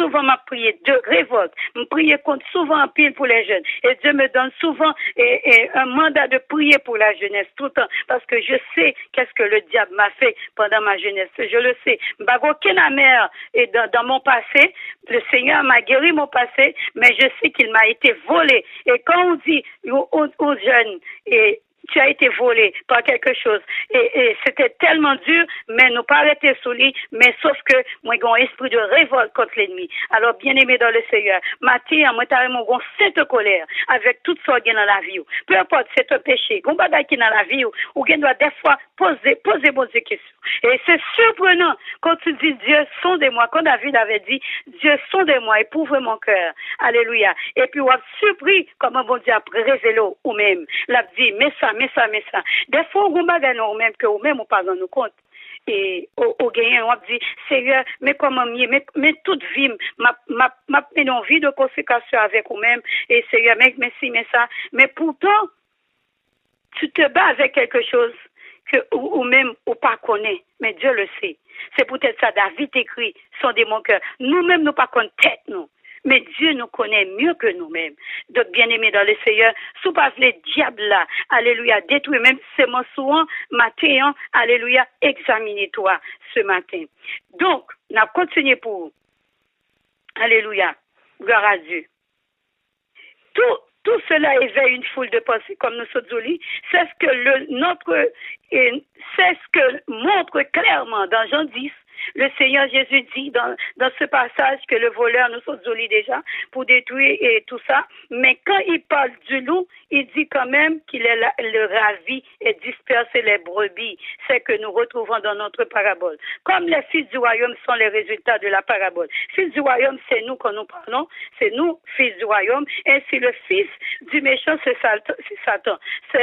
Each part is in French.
souvent m'a prié de révolte, me prier contre souvent en pile pour les jeunes. Et Dieu me donne souvent un mandat de prier pour la jeunesse tout le temps, parce que je sais qu'est-ce que le diable m'a fait pendant ma jeunesse. Je le sais. Aucune amère et dans mon passé, le Seigneur m'a guéri mon passé, mais je sais qu'il m'a été volé. Et quand on dit aux jeunes, et tu as été volé par quelque chose. Et c'était tellement dur, mais nous pas arrêter sous lui, mais sauf que moi, j'ai un esprit de révolte contre l'ennemi. Alors, bien aimé dans le Seigneur, Matin, moi, t'as mon cette colère avec tout ce qui est dans la vie. Peu importe, c'est un péché. Qu'on bagaille qui est dans la vie, ou qu'on doit des fois poser bonnes questions. Et c'est surprenant quand tu dis Dieu, sondez-moi, quand David avait dit Dieu, sondez-moi, éprouve mon cœur. Alléluia. Et puis, on a surpris comment bon Dieu a révélé ou même. L'a dit, mais ça. Des fois, on bagaille nous même que ou même on pas dans nous compte. Et au gagnant, on dit, Seigneur, mais comment mieux, mais toute vie, m'a une vie de consécration avec vous-même. Et Seigneur, merci, mais ça. Mais pourtant, tu te bats avec quelque chose que ou même ou pas connaît, mais Dieu le sait. C'est peut-être ça, David écrit, sondez mon cœur. Nous-mêmes, nous pas connaît tête, nous. Mais Dieu nous connaît mieux que nous-mêmes. Donc, bien-aimés dans le Seigneur, sous pas les diables là, alléluia, détruis même ces souvent matin, alléluia, examinez-toi ce matin. Donc, on a continué pour vous. Alléluia, gloire à Dieu. Tout cela éveille une foule de pensées, comme nous sommes dit. C'est ce que montre clairement dans Jean 10. Le Seigneur Jésus dit dans ce passage que le voleur, nous sommes jolis déjà, pour détruire et tout ça. Mais quand il parle du loup, il dit quand même qu'il est le ravi et disperser les brebis. C'est que nous retrouvons dans notre parabole. Comme les fils du royaume sont les résultats de la parabole. Fils du royaume, c'est nous quand nous parlons. C'est nous, fils du royaume. Ainsi, le fils du méchant, c'est Satan.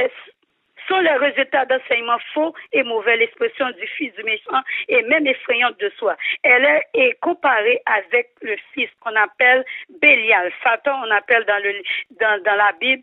Sont les résultats d'enseignements faux et mauvais, l'expression du fils du méchant et même effrayante de soi. Elle est comparée avec le fils qu'on appelle Bélial. Satan, on appelle dans la Bible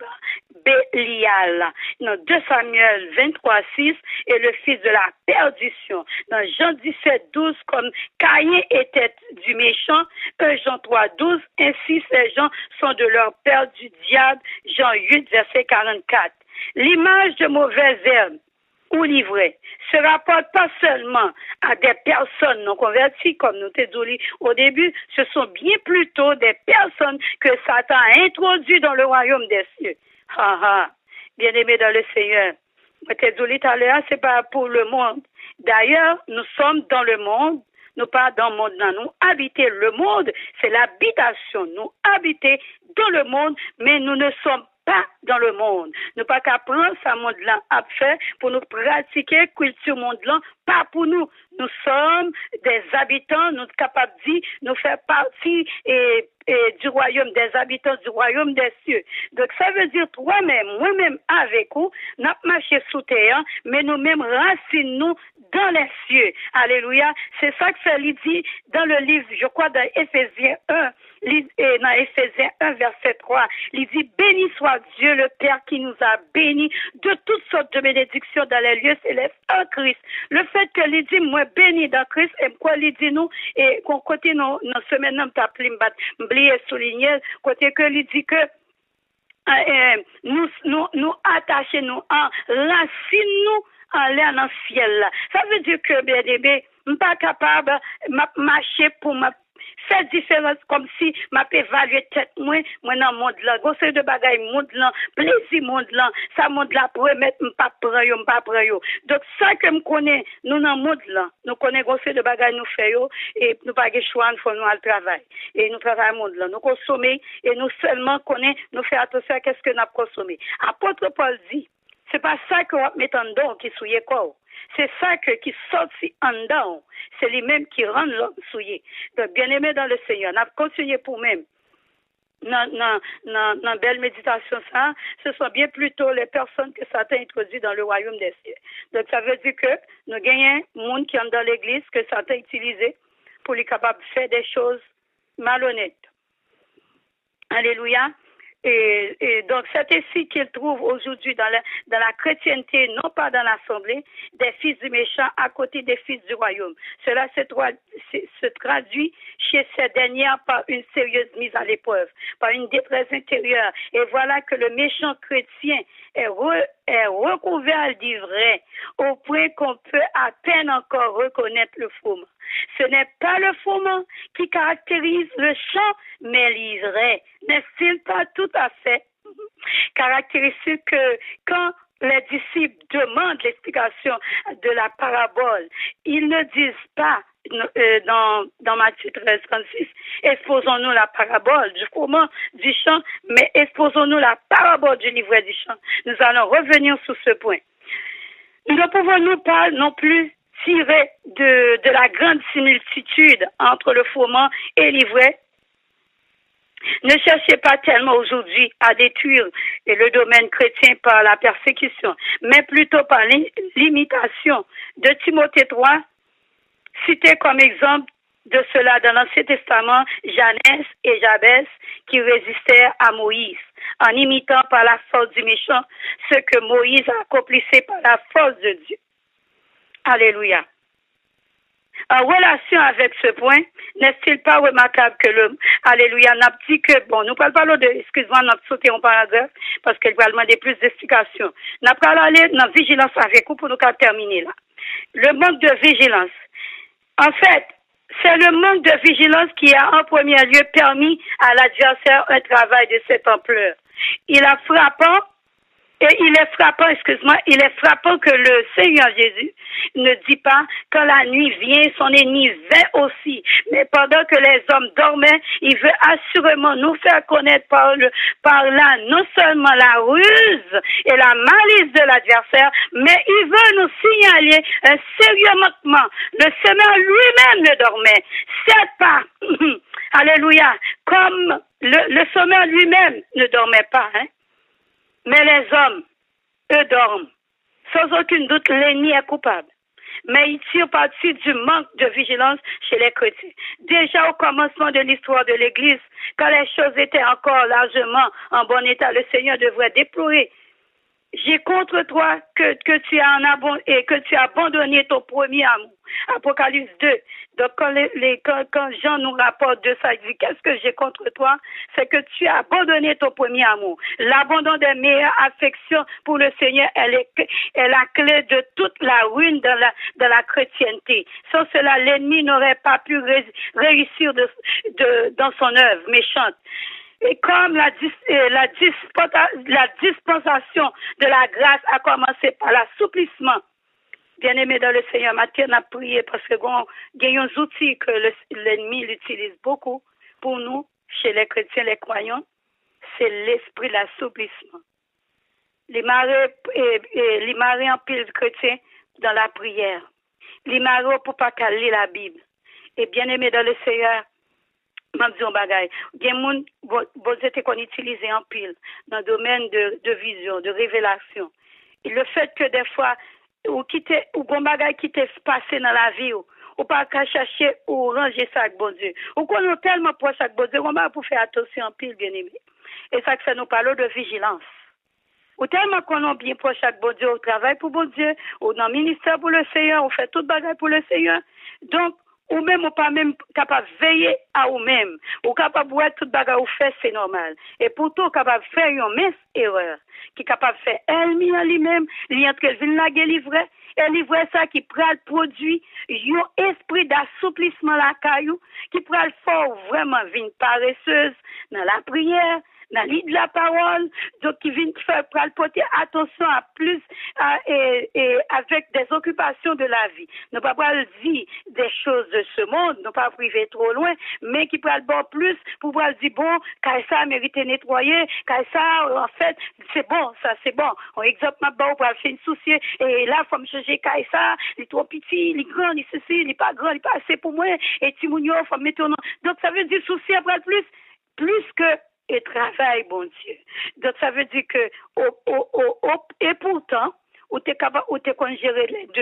Bélial. Dans 2 Samuel 23:6 est le fils de la perdition. Dans Jean 17:12, comme Caïn était du méchant, 1 Jean 3:12, ainsi ces gens sont de leur père du diable. Jean 8, verset 44. L'image de mauvaises herbes ou livrées se rapporte pas seulement à des personnes non converties, comme nous t'avons dit au début, ce sont bien plutôt des personnes que Satan a introduites dans le royaume des cieux. Bien-aimés dans le Seigneur, je t'ai dit tout à l'heure, c'est pas pour le monde. D'ailleurs, nous sommes dans le monde. Nous pas dans le monde, nous habiter le monde, c'est l'habitation. Nous habiter dans le monde, mais nous ne sommes pas dans le monde. Nous pas qu'à prendre ce monde-là à faire pour nous pratiquer culture monde-là, pas pour nous. Nous sommes des habitants, nous sommes capables de dire, nous faire partie du royaume des habitants, du royaume des cieux. Donc ça veut dire toi-même, moi-même avec vous, nous marchons sous terre, mais nous-mêmes racines-nous dans les cieux. Alléluia. C'est ça que ça dit dans le livre, je crois, dans Éphésiens 1, dans Éphésiens 1, verset 3. Il dit, béni soit Dieu le Père qui nous a bénis de toutes sortes de bénédictions dans les lieux célestes en Christ. Le fait que il dit, moi, béni dans Christ, et quoi il dit nous, et qu'on côté nos semaines, nous t'appelons, m'oublier, souligner, côté que il dit que, nous attacher nous en racine nous en l'air dans le ciel là. Ça veut dire que bien aimé, pas capable de marcher pour ma faire différence comme si m'a évaluer tête moi dans monde là gosse de bagaille monde là plaisir monde là ça monde là pour mettre pas prendre yo donc ça que me connaît nous dans monde là nous connaît gosse de bagaille nous fait yo et nous pas choix il faut nous al travail et nous travail monde là nous consommer et nous seulement connaît nous faire attention à qu'est-ce que n'a consommer apôtre Paul dit c'est pas ça qu'on va mettre en dedans qui souille corps. C'est ça qui sortit en dedans. C'est lui-même qui rend l'homme souillé. Donc, bien-aimé dans le Seigneur, on a continué pour même. Dans belle méditation, ça, ce sont bien plutôt les personnes que Satan introduit dans le royaume des cieux. Donc, ça veut dire que nous gagnons un monde qui est dans l'église que Satan utilisé pour lui capable de faire des choses malhonnêtes. Alléluia. Et donc, c'est ainsi qu'il trouve aujourd'hui dans la chrétienté, non pas dans l'assemblée, des fils du méchant à côté des fils du royaume. Cela se traduit chez ces dernières par une sérieuse mise à l'épreuve, par une détresse intérieure. Et voilà que le méchant chrétien est recouvert d'ivraie au point qu'on peut à peine encore reconnaître le froment. Ce n'est pas le froment qui caractérise le chant, mais l'ivraie. N'est-il pas tout à fait caractéristique que quand les disciples demandent l'explication de la parabole, ils ne disent pas dans Matthieu 13, 36, exposons-nous la parabole du froment du chant, mais exposons-nous la parabole du livret du chant. Nous allons revenir sur ce point. Nous ne pouvons pas non plus tirer de la grande similitude entre le froment et l'ivraie. Ne cherchez pas tellement aujourd'hui à détruire le domaine chrétien par la persécution, mais plutôt par l'imitation de Timothée 3, cité comme exemple de cela dans l'Ancien Testament, Janès et Jabès qui résistèrent à Moïse, en imitant par la force du méchant ce que Moïse accomplissait par la force de Dieu. Alléluia. En relation avec ce point, n'est-il pas remarquable que Alléluia, n'a dit que, nous ne parlons de, excuse-moi, n'a sauté en paragraphe, parce qu'elle va demander plus d'explications. N'a pas aller dans vigilance avec vous pour nous terminer là. Le manque de vigilance. En fait, c'est le manque de vigilance qui a en premier lieu permis à l'adversaire un travail de cette ampleur. Il est frappant que le Seigneur Jésus ne dit pas quand la nuit vient, son ennemi vient aussi. Mais pendant que les hommes dormaient, il veut assurément nous faire connaître par là non seulement la ruse et la malice de l'adversaire, mais il veut nous signaler un sérieux manquement. Le Seigneur lui-même ne dormait. C'est pas, alléluia, comme le Seigneur lui-même ne dormait pas, hein. Mais les hommes, eux dorment. Sans aucun doute, l'ennemi est coupable. Mais il tire parti du manque de vigilance chez les chrétiens. Déjà au commencement de l'histoire de l'Église, quand les choses étaient encore largement en bon état, le Seigneur devrait déplorer. J'ai contre toi que tu as abandonné ton premier amour. Apocalypse 2. Donc quand Jean nous rapporte de ça, il dit qu'est-ce que j'ai contre toi? C'est que tu as abandonné ton premier amour. L'abandon des meilleures affections pour le Seigneur, elle est la clé de toute la ruine de la chrétienté. Sans cela, l'ennemi n'aurait pas pu réussir dans son œuvre méchante. Et comme la dispensation de la grâce a commencé par l'assouplissement, bien-aimé dans le Seigneur, Matthieu n'a prié parce que il y a des outils que l'ennemi utilise beaucoup pour nous, chez les chrétiens, les croyants, c'est l'esprit de l'assouplissement. Les marées en pile chrétien dans la prière. Les marées pour pas caler la Bible. Et bien-aimé dans le Seigneur, m'a dit un bagay. Gen moun bon c'était qu'on utilise en pile dans le domaine de vision, de révélation. Et le fait que des fois ou bon bagay qui t'est passé dans la vie ou pas qu'à chercher ou ranger ça avec bon Dieu. Ou qu'on est tellement proche avec bon Dieu, on va pour faire attention en pile bien aimé. Et ça que ça nous parle de vigilance. Ou tellement qu'on est bien proche avec bon Dieu, au travail pour bon Dieu, ou dans le ministère pour le Seigneur, on fait tout bagay pour le Seigneur. Donc ou même ou pas même capable de veiller à ou même ou capable de voir toute bagarre ou fait c'est normal et pourtant capable de faire une mince erreur qui capable de faire elle-même lui-même li entre vinn la livrer et livrer ça qui pral produit un esprit d'assouplissement la caillou qui pral fort vraiment vinn paresseuse dans la prière dans l'île de la parole, donc qui vient faire porter attention à plus et avec des occupations de la vie. Ne pas dire des choses de ce monde, ne pas priver trop loin, mais qui prend bon plus pour pouvoir dire bon, quand ça mérite nettoyer, quand ça en fait c'est bon, ça c'est bon. On exemple ma bon pour faire une souci et là faut me changer quand ça, il est trop petit, il est grand, il ceci, il est pas grand, il est pas assez pour moi et Timounio faut mettre donc ça veut dire souci après plus que et travail, bon Dieu. Donc, ça veut dire que, et pourtant, ou t'es capable, ou t'es qu'on gérer les deux.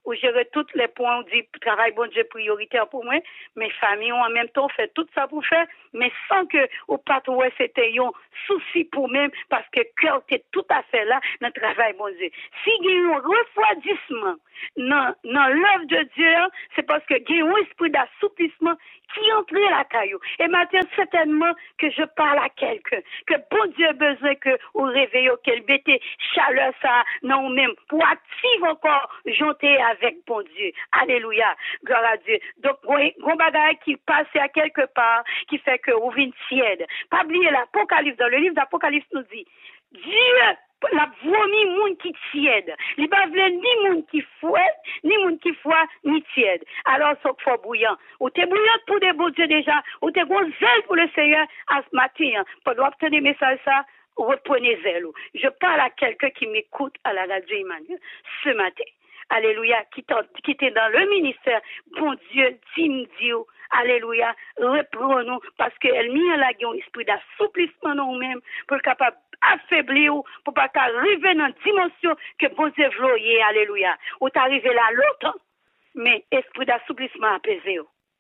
ou gérer tous les points, on dit travail bon Dieu prioritaire pour moi, mes familles ont en même temps fait tout ça pour faire, mais sans que au patrouille c'était un souci pour même, parce que cœur était tout à fait là dans le travail bon Dieu. Si il y a un refroidissement dans l'œuvre de Dieu, c'est parce que il y a un esprit d'assouplissement qui entre la caillou. Et maintenant, certainement que je parle à quelqu'un, que bon Dieu a besoin que vous réveillez, qu'elle mette chaleur ça, non même, pour activer encore, jonter avec bon Dieu. Alléluia. Gloire à Dieu. Donc, un bagage qui passe à quelque part, qui fait que vous venez tiède. Pas oublier l'Apocalypse, dans le livre d'Apocalypse nous dit, Dieu la vomi moun qui tiède. Il pas vle ni moun qui fouette, ni moun qui froid, ni tiède. Alors, ça faut bouillant. Ou t'es bouillant pour des beaux dieux déjà, ou t'es gros zèle pour le Seigneur à ce matin. Pendant obtenir des messages ça, reprenez zèle. Je parle à quelqu'un qui m'écoute à la radio Emmanuel ce matin. Alléluia, qui était dans le ministère. Bon Dieu, dis-nous, alléluia, reprenons, parce qu'elle mis en la un esprit d'assouplissement nous-mêmes pour être capable affaiblir pour pas arriver dans une dimension que bon Dieu veut, alléluia. Ou t'arriver là longtemps, mais esprit d'assouplissement apaisé.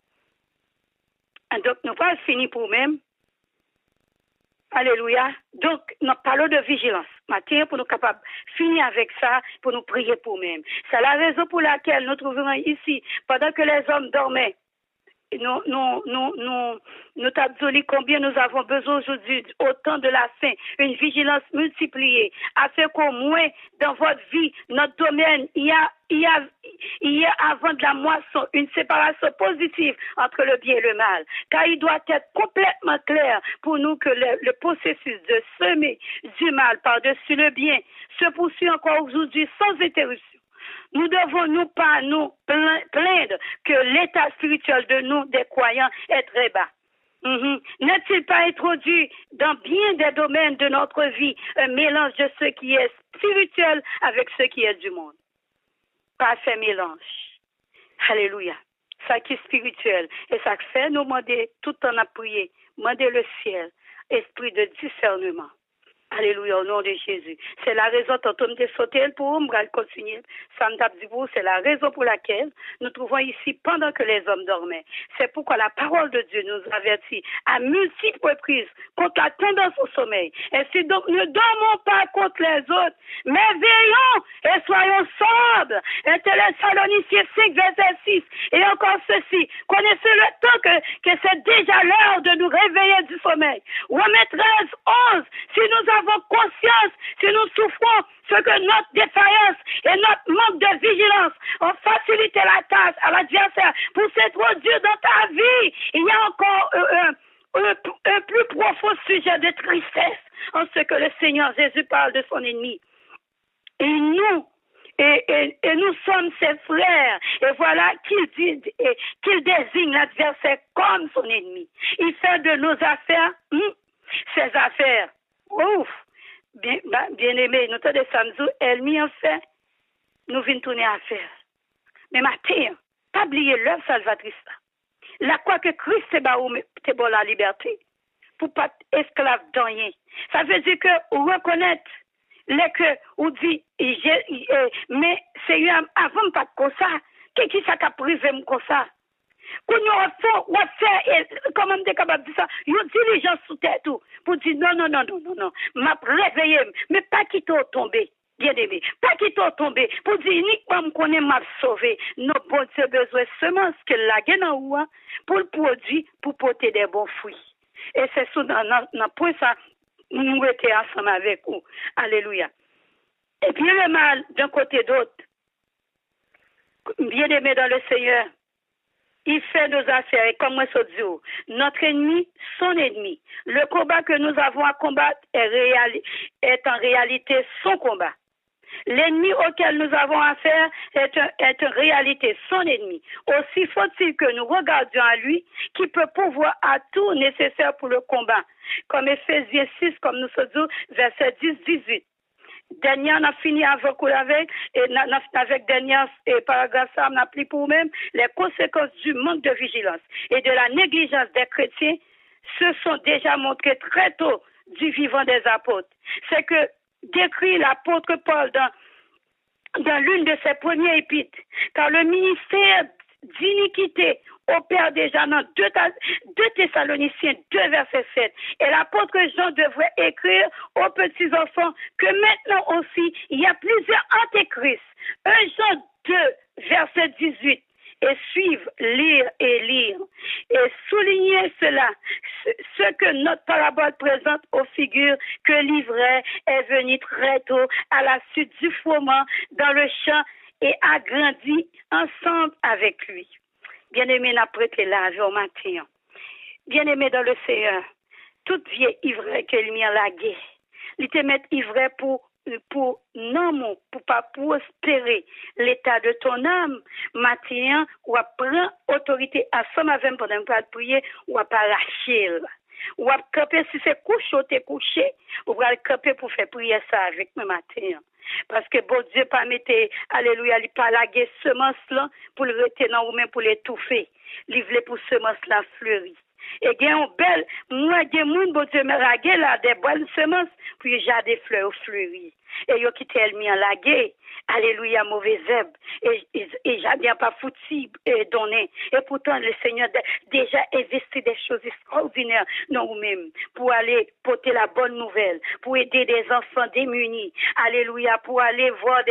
Donc, nous pas fini pour nous-mêmes. Alléluia. Donc, nous parlons de vigilance. Matin, pour nous capables de finir avec ça, pour nous prier pour nous-mêmes. C'est la raison pour laquelle nous trouverons ici, pendant que les hommes dormaient, nous t'avons dit combien nous avons besoin aujourd'hui, au temps de la fin, une vigilance multipliée, afin qu'au moins dans votre vie, notre domaine, il y a avant de la moisson une séparation positive entre le bien et le mal. Car il doit être complètement clair pour nous que le processus de semer du mal par-dessus le bien se poursuit encore aujourd'hui sans interruption. Nous devons pas nous plaindre que l'état spirituel de nous, des croyants, est très bas. N'est-il pas introduit dans bien des domaines de notre vie un mélange de ce qui est spirituel avec ce qui est du monde? Parfait mélange. Alléluia. Ça qui est spirituel. Et ça fait nous demander, tout en à prier, demander le ciel, esprit de discernement. Alléluia, au nom de Jésus. C'est la raison, tantôt nous sauté pour nous, continuer. Ça me tape du bout, c'est la raison pour laquelle nous trouvons ici pendant que les hommes dormaient. C'est pourquoi la parole de Dieu nous avertit à multiples reprises contre la tendance au sommeil. Ainsi donc, ne dormons pas contre les autres, mais veillons et soyons sobres. Un Thessaloniciens 5, verset 6. Et encore ceci, connaissez le temps que c'est déjà l'heure de nous réveiller du sommeil. Romains 13, 11. Si nous avons conscience, si nous souffrons, ce que notre défaillance et notre manque de vigilance ont facilité la tâche à l'adversaire pour s'introduire dans ta vie, il y a encore un plus profond sujet de tristesse en ce que le Seigneur Jésus parle de son ennemi. Et nous, et nous sommes ses frères. Et voilà qu'il désigne l'adversaire comme son ennemi. Il fait de nos affaires ses affaires. Ouf! Bien aimé, nous t'avons samedi, elle m'y en fait, nous venons tourner à faire. Mais matin, pas oublier l'œuvre salvatrice. La quoi que Christ te bon la liberté, pour pas être esclave d'un rien. Ça veut dire que reconnaître les que, ou dit, mais c'est avant pas comme ça, qui ça qu'a privé comme ça? Quand nous faire, comment on est capable de dire ça, nous diligence sous tête tout, pour dire non, m'a réveillé, mais pas quitter au tomber, bien aimé, pas quitter au tomber, pour dire uniquement me connaît m'a sauvé, nos bons Dieu besoin seulement ce que la gagne en haut, pour le produit, pour porter des bons fruits. Et c'est ça, dans point ça, nous étions ensemble avec vous. Alléluia. Et bien le mal, d'un côté d'autre, bien aimé dans le Seigneur, il fait nos affaires, et comme moi je dis, notre ennemi, son ennemi. Le combat que nous avons à combattre est en réalité son combat. L'ennemi auquel nous avons affaire est en réalité son ennemi. Aussi faut-il que nous regardions à lui, qui peut pouvoir à tout nécessaire pour le combat. Comme Ephésiens 6, comme nous sommes dit, verset 10-18. Dernier, on a fini avec dernier paragraphe, ça, on a pris pour nous-mêmes les conséquences du manque de vigilance et de la négligence des chrétiens se sont déjà montrées très tôt du vivant des apôtres. C'est que décrit l'apôtre Paul dans dans l'une de ses premières épîtres, car le ministère d'iniquité opère déjà dans 2 Thessaloniciens 2 verset 7. Et l'apôtre Jean devrait écrire aux petits enfants que maintenant aussi, il y a plusieurs antéchrists. 1 Jean 2 verset 18. Et suivre, lire et lire. Et souligner cela, ce que notre parabole présente aux figures que l'ivraie est venu très tôt à la suite du fourment dans le champ et a grandi ensemble avec lui. Bien-aimé, n'a prêté l'âge au matin. Bien-aimé dans le Seigneur, toute vieille ivraie que lui a lagué, il te met ivraie pour non, pour pas prospérer l'état de ton âme, matin, ou à prendre autorité à son avec pendant pas prier, ou à pas lâcher. Ou à camper si c'est couché ou t'es couché, ou à camper pour faire prier ça avec moi matin. Parce que bon Dieu pas mettre, alléluia, il pas laguer semence là pour le retenir ou même pour l'étouffer. Il voulait pour semence là fleurir. Et gen on belle, moi gen moun bon Dieu me ragué là des bonnes semences, puis j'ai des fleurs fleuries. Et yo qui tel mi en lagué, alléluia mauvais herbe, et j'ai bien pas foutu donné. Et pourtant le Seigneur déjà investi des choses extraordinaires dans nous-mêmes pour aller porter la bonne nouvelle, pour aider des enfants démunis, alléluia, pour aller voir